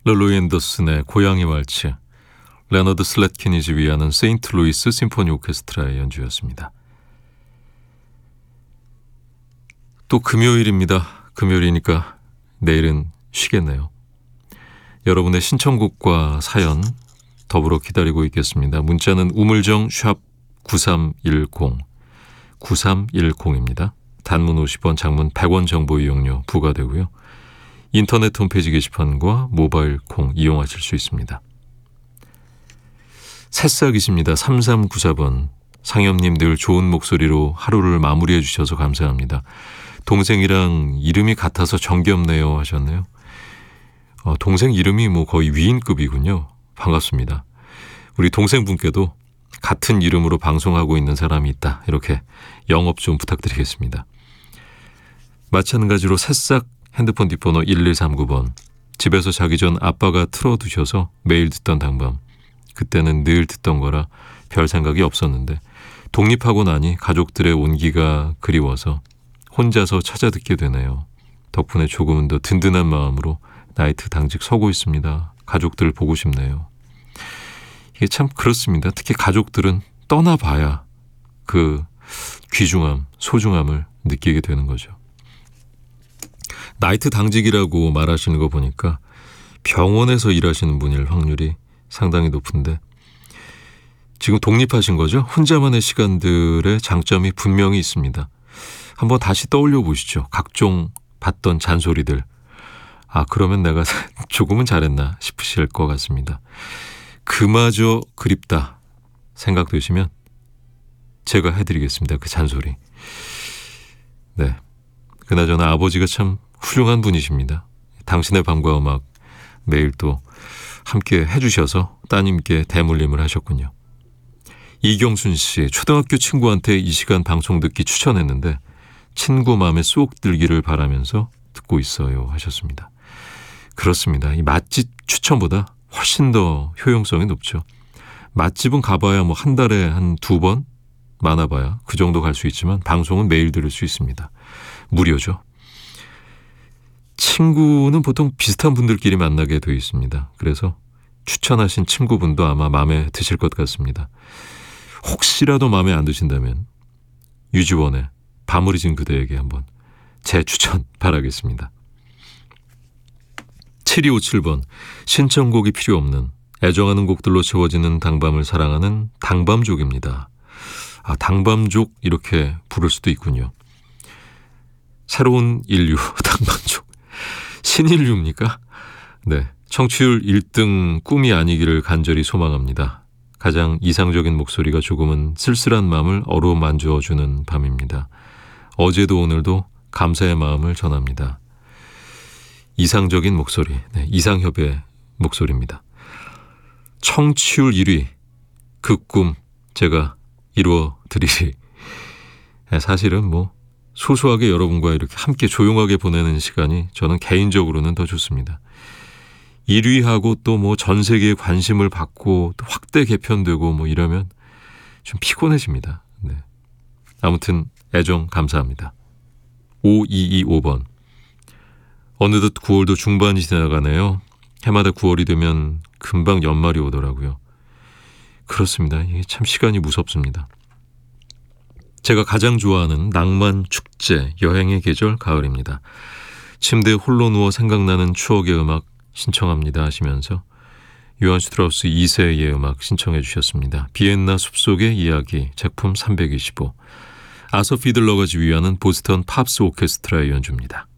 롤로이 앤더슨의 고양이 왈츠, 레너드 슬래트킨이 지휘하는 세인트루이스 심포니 오케스트라의 연주였습니다. 또 금요일입니다. 금요일이니까 내일은 쉬겠네요. 여러분의 신청곡과 사연 더불어 기다리고 있겠습니다. 문자는 우물정 샵 9310 9310입니다. 단문 50원, 장문 100원 정보 이용료 부과되고요. 인터넷 홈페이지 게시판과 모바일 콩 이용하실 수 있습니다. 새싹이십니다. 3394번. 상엽님 늘 좋은 목소리로 하루를 마무리해 주셔서 감사합니다. 동생이랑 이름이 같아서 정겹네요 하셨네요. 동생 이름이 뭐 거의 위인급이군요. 반갑습니다. 우리 동생분께도 같은 이름으로 방송하고 있는 사람이 있다. 이렇게 영업 좀 부탁드리겠습니다. 마찬가지로 새싹 핸드폰 뒷번호 1139번. 집에서 자기 전 아빠가 틀어두셔서 매일 듣던 당밤. 그때는 늘 듣던 거라 별 생각이 없었는데 독립하고 나니 가족들의 온기가 그리워서 혼자서 찾아 듣게 되네요. 덕분에 조금은 더 든든한 마음으로 나이트 당직 서고 있습니다. 가족들 보고 싶네요. 이게 참 그렇습니다. 특히 가족들은 떠나봐야 그 귀중함, 소중함을 느끼게 되는 거죠. 나이트 당직이라고 말하시는 거 보니까 병원에서 일하시는 분일 확률이 상당히 높은데 지금 독립하신 거죠? 혼자만의 시간들의 장점이 분명히 있습니다. 한번 다시 떠올려 보시죠. 각종 받던 잔소리들. 그러면 내가 조금은 잘했나 싶으실 것 같습니다. 그마저 그립다 생각되시면 제가 해드리겠습니다. 그 잔소리. 네, 그나저나 아버지가 참 훌륭한 분이십니다. 당신의 밤과 음악 매일 또 함께 해주셔서 따님께 대물림을 하셨군요. 이경순 씨, 초등학교 친구한테 이 시간 방송 듣기 추천했는데 친구 마음에 쏙 들기를 바라면서 듣고 있어요 하셨습니다. 그렇습니다. 이 맛집 추천보다 훨씬 더 효용성이 높죠. 맛집은 가봐야 뭐 한 달에 한 2번 많아봐야 그 정도 갈 수 있지만 방송은 매일 들을 수 있습니다. 무료죠. 친구는 보통 비슷한 분들끼리 만나게 되어 있습니다. 그래서 추천하신 친구분도 아마 마음에 드실 것 같습니다. 혹시라도 마음에 안 드신다면 유지원의 밤을 잊은 그대에게 한번 제 추천 바라겠습니다. 7257번. 신청곡이 필요 없는 애정하는 곡들로 채워지는 당밤을 사랑하는 당밤족입니다. 당밤족 이렇게 부를 수도 있군요. 새로운 인류 당밤족. 신인류입니까? 네, 청취율 1등 꿈이 아니기를 간절히 소망합니다. 가장 이상적인 목소리가 조금은 쓸쓸한 마음을 어루만져 주는 밤입니다. 어제도 오늘도 감사의 마음을 전합니다. 이상적인 목소리, 네, 이상협의 목소리입니다. 청취율 1위, 그 꿈 제가 이루어드리리. 사실은 뭐 소소하게 여러분과 이렇게 함께 조용하게 보내는 시간이 저는 개인적으로는 더 좋습니다. 1위하고 또 뭐 전 세계에 관심을 받고 또 확대 개편되고 뭐 이러면 좀 피곤해집니다. 네. 아무튼 애정 감사합니다. 5225번. 어느덧 9월도 중반이 지나가네요. 해마다 9월이 되면 금방 연말이 오더라고요. 그렇습니다. 이게 참 시간이 무섭습니다. 제가 가장 좋아하는 낭만, 축제, 여행의 계절 가을입니다. 침대에 홀로 누워 생각나는 추억의 음악 신청합니다 하시면서 요한 슈트라우스 2세의 음악 신청해 주셨습니다. 비엔나 숲속의 이야기, 작품 325. 아서 피들러가 지휘하는 보스턴 팝스 오케스트라의 연주입니다.